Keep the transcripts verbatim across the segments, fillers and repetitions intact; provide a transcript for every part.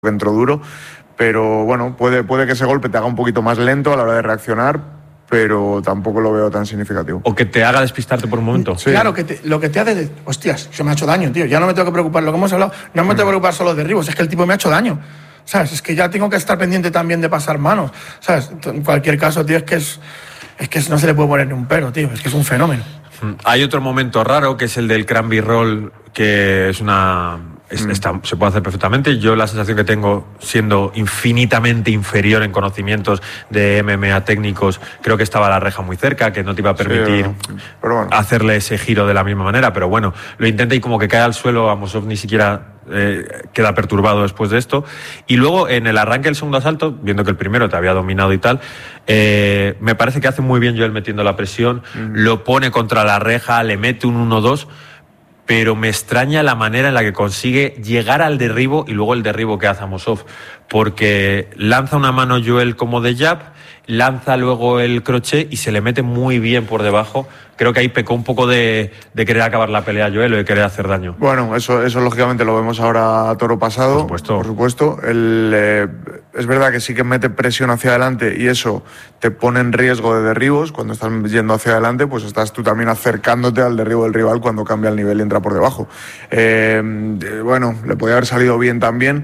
entró duro, pero bueno, puede, puede que ese golpe te haga un poquito más lento a la hora de reaccionar, pero tampoco lo veo tan significativo. O que te haga despistarte por un momento. Sí. Claro, que te, lo que te hace de, hostias, se me ha hecho daño, tío, ya no me tengo que preocupar, lo que hemos hablado, no me tengo que preocupar solo de derribos, es que el tipo me ha hecho daño, ¿sabes? Es que ya tengo que estar pendiente también de pasar manos, ¿sabes? En cualquier caso, tío, es que es, es que no se le puede poner ni un pero, tío, es que es un fenómeno. Hay otro momento raro, que es el del cranberry roll, que es una... Es, está, se puede hacer perfectamente. Yo la sensación que tengo, siendo infinitamente inferior en conocimientos de M M A técnicos, creo que estaba la reja muy cerca, que no te iba a permitir sí, pero bueno. hacerle ese giro de la misma manera, pero bueno, lo intenta y como que cae al suelo, Amosov ni siquiera eh, queda perturbado después de esto. Y luego en el arranque del segundo asalto, viendo que el primero te había dominado y tal, eh, me parece que hace muy bien Joel metiendo la presión, mm. lo pone contra la reja, le mete un uno dos, pero me extraña la manera en la que consigue llegar al derribo y luego el derribo que hace Amosov, porque lanza una mano Joel como de jab, lanza luego el crochet y se le mete muy bien por debajo. Creo que ahí pecó un poco de, de querer acabar la pelea Joel o de querer hacer daño. Bueno, eso, eso lógicamente lo vemos ahora a toro pasado. Por supuesto. Por supuesto. El, eh, es verdad que sí que mete presión hacia adelante y eso te pone en riesgo de derribos. Cuando estás yendo hacia adelante, pues estás tú también acercándote al derribo del rival cuando cambia el nivel y entra por debajo. Eh, bueno, le podía haber salido bien también.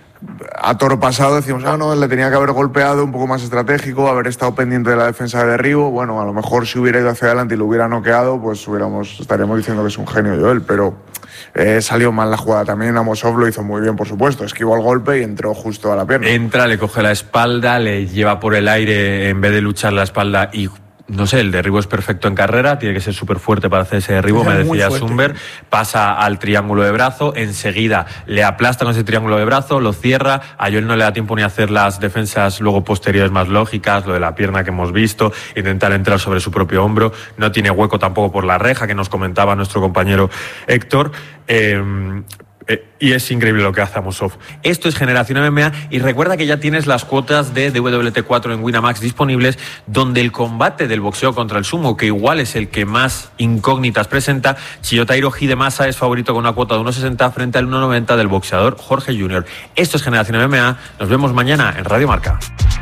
A toro pasado decimos, ah, no, le tenía que haber golpeado un poco más estratégico, haber estado pendiente de la defensa de derribo. Bueno, a lo mejor si hubiera ido hacia adelante y lo hubiera noqueado, pues hubiéramos, estaríamos diciendo que es un genio Joel, pero eh, salió mal la jugada. También Amosov lo hizo muy bien, por supuesto, esquivó el golpe y entró justo a la pierna. Entra, le coge la espalda, le lleva por el aire en vez de luchar la espalda y... No sé, el derribo es perfecto en carrera, tiene que ser súper fuerte para hacer ese derribo, es me decía Sumber, pasa al triángulo de brazo, enseguida le aplasta con ese triángulo de brazo, lo cierra, a Joel no le da tiempo ni a hacer las defensas luego posteriores más lógicas, lo de la pierna que hemos visto, intentar entrar sobre su propio hombro, no tiene hueco tampoco por la reja, que nos comentaba nuestro compañero Héctor, eh, Eh, y es increíble lo que hace Amosov. Esto es Generación M M A y recuerda que ya tienes las cuotas de D W T cuatro en Winamax disponibles, donde el combate del boxeo contra el sumo, que igual es el que más incógnitas presenta, Chiyotairo Hidemasa es favorito con una cuota de uno sesenta frente al uno noventa del boxeador Jorge junior Esto es Generación M M A, nos vemos mañana en Radio Marca.